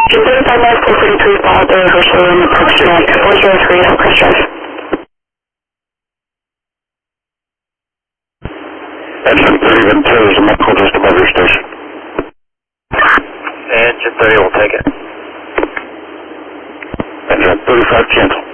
Engine 35 minutes 433, follow the reversal in approach direct 403 Hillcrest Drive. Engine 30 is a medical just above your station. Engine 30 will take it. Engine 35 cancel.